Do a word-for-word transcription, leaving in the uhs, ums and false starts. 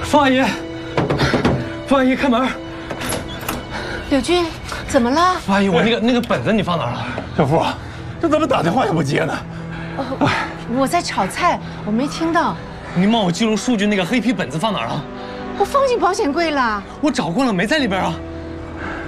方阿姨，方阿姨，开门！ 柳军，怎么了？ 方阿姨，我那个那个本子你放哪儿了？ 小富，这怎么打电话也不接呢？ 哦，我在炒菜，我没听到。 您帮我记录数据那个黑皮本子放哪儿了？ 我放进保险柜了。 我找过了，没在里边啊。